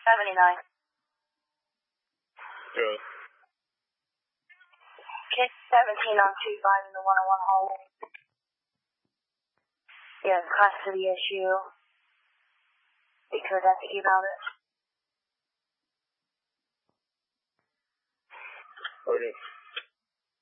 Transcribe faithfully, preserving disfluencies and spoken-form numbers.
seventy-nine. Yeah. Kid seventeen on two five in the one oh one hallway. Yeah, custody issue. Because I think about it. Okay.